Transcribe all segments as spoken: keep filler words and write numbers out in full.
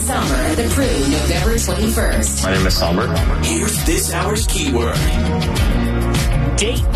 Somber at the Crew, November twenty-first. My name is Somber. Here's this hour's keyword. Date.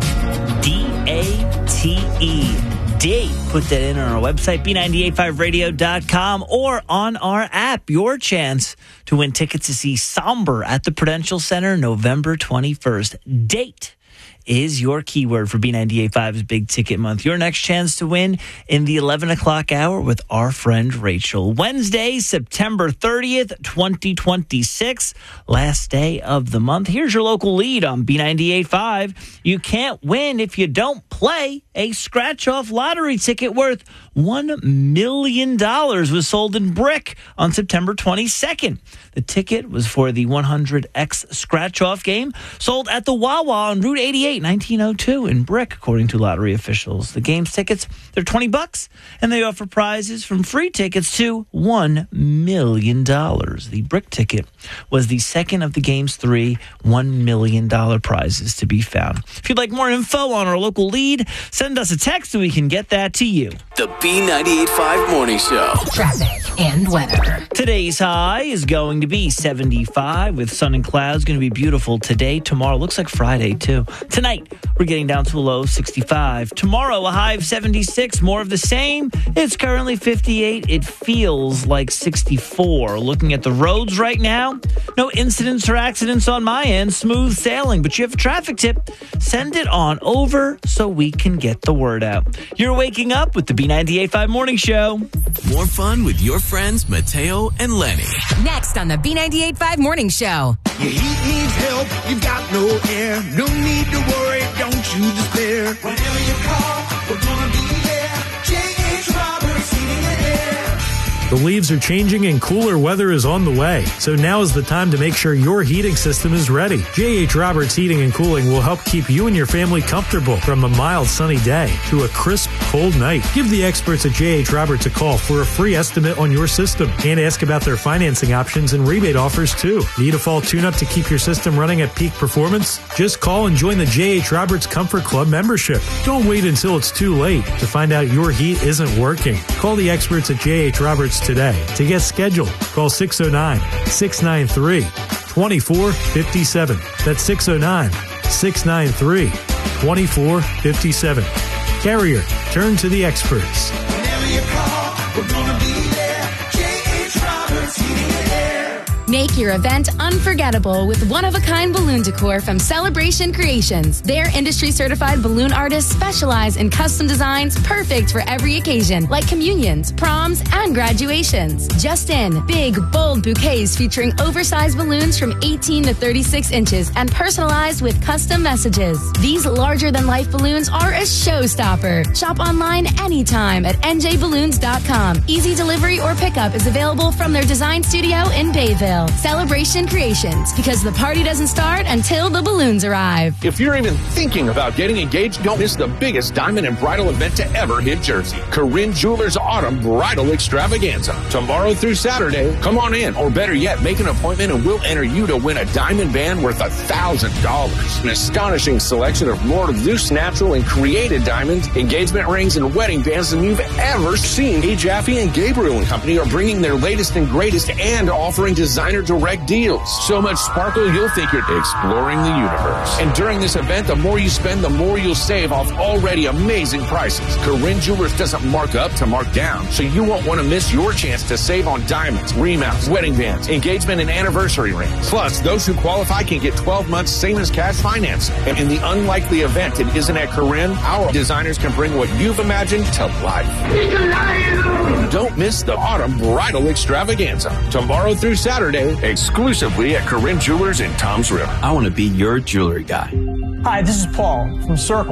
D A T E. Date. Put that in on our website, B nine eight five radio dot com, or on our app. Your chance to win tickets to see Somber at the Prudential Center November twenty-first. Date is your keyword for B nine eight five's Big Ticket Month. Your next chance to win in the eleven o'clock hour with our friend Rachel. Wednesday, September thirtieth, twenty twenty-six. Last day of the month. Here's your local lead on B nine eight five. You can't win if you don't play. A scratch-off lottery ticket worth one million dollars was sold in Brick on September twenty-second. The ticket was for the one hundred X scratch-off game sold at the Wawa on Route eighty-eight, nineteen oh two in Brick, according to lottery officials. The game's tickets, they're twenty bucks, and they offer prizes from free tickets to one million dollars. The Brick ticket was the second of the game's three one million dollars prizes to be found. If you'd like more info on our local lead, send us a text so we can get that to you. The B ninety-eight point five Morning Show. Traffic and weather. Today's high is going to be seventy-five with sun and clouds. Going to be beautiful today. Tomorrow looks like Friday too. Tonight we're getting down to a low sixty-five. Tomorrow a high of seventy-six. More of the same. It's currently fifty-eight. It feels like sixty-four. Looking at the roads right now, no incidents or accidents on my end. Smooth sailing. But you have a traffic tip. Send it on over so we can get the word out. You're waking up with the B ninety-eight point five Morning Show. More fun with your friends Mateo and Lenny. Next on the B ninety-eight point five Morning Show. Your heat needs help, you've got no air. No need to worry, don't you despair. Whenever you call, we're gonna be there. J H Roberts Heating and Air. The leaves are changing and cooler weather is on the way. So now is the time to make sure your heating system is ready. J H Roberts Heating and Cooling will help keep you and your family comfortable from a mild sunny day to a crisp cold night. Give the experts at J H Roberts a call for a free estimate on your system and ask about their financing options and rebate offers too. Need a fall tune-up to keep your system running at peak performance? Just call and join the J H Roberts Comfort Club membership. Don't wait until it's too late to find out your heat isn't working. Call the experts at J H Roberts today. To get scheduled, call six oh nine, six nine three, two four five seven. That's six oh nine, six nine three, two four five seven. Carrier, turn to the experts. Whenever you call, we're gonna be there. J H Roberts Heating and Air. Make your event unforgettable with one-of-a-kind balloon decor from Celebration Creations. Their industry-certified balloon artists specialize in custom designs perfect for every occasion, like communions, proms, and graduations. Just in, big, bold bouquets featuring oversized balloons from eighteen to thirty-six inches and personalized with custom messages. These larger-than-life balloons are a showstopper. Shop online anytime at N J balloons dot com. Easy delivery or pickup is available from their design studio in Bayville. Celebration Creations, because the party doesn't start until the balloons arrive. If you're even thinking about getting engaged, don't miss the biggest diamond and bridal event to ever hit Jersey. Corinne Jewelers Autumn Bridal Extravaganza. Tomorrow through Saturday, come on in, or better yet, make an appointment and we'll enter you to win a diamond band worth one thousand dollars. An astonishing selection of more loose, natural, and created diamonds, engagement rings, and wedding bands than you've ever seen. A. Jaffe and Gabriel and Company are bringing their latest and greatest and offering designer direct deals. So much sparkle, you'll think you're exploring the universe. And during this event, the more you spend, the more you'll save off already amazing prices. Corinne Jewelers doesn't mark up to mark down, so you won't want to miss your chance to save on diamonds, remounts, wedding bands, engagement, and anniversary rings. Plus, those who qualify can get twelve months same as cash financing. And in the unlikely event it isn't at Corinne, our designers can bring what you've imagined to life. Don't miss the Autumn Bridal Extravaganza. Tomorrow through Saturday, exclusively at Corinne Jewelers in Toms River. I want to be your jewelry guy. Hi, this is Paul from Circle.